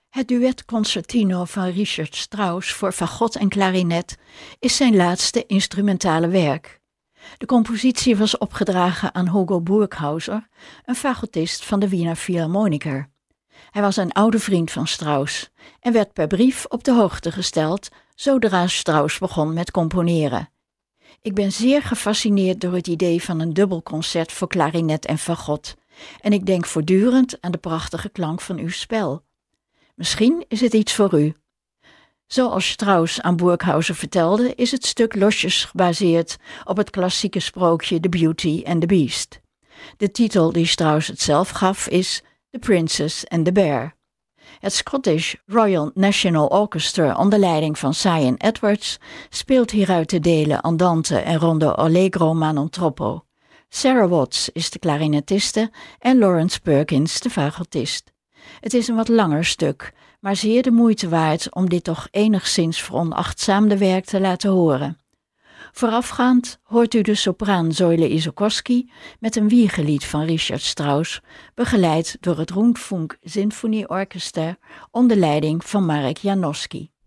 Het duet concertino van Richard Strauss voor fagot en klarinet is zijn laatste instrumentale werk. De compositie was opgedragen aan Hugo Burghauser, een fagotist van de Wiener Philharmoniker. Hij was een oude vriend van Strauss en werd per brief op de hoogte gesteld zodra Strauss begon met componeren. Ik ben zeer gefascineerd door het idee van een dubbelconcert voor klarinet en fagot en ik denk voortdurend aan de prachtige klank van uw spel. Misschien is het iets voor u. Zoals Strauss aan Burghauser vertelde, is het stuk losjes gebaseerd op het klassieke sprookje The Beauty and the Beast. De titel die Strauss het zelf gaf is The Princess and the Bear. Het Scottish Royal National Orchestra onder leiding van Sion Edwards speelt hieruit de delen Andante en Rondo Allegro ma non troppo. Sarah Watts is de klarinetiste en Lawrence Perkins de fagotist. Het is een wat langer stuk, maar zeer de moeite waard om dit toch enigszins veronachtzaamde werk te laten horen. Voorafgaand hoort u de sopraan Zoile Isokowski met een wiegelied van Richard Strauss, begeleid door het Rundfunk Sinfonieorchester onder leiding van Marek Janowski.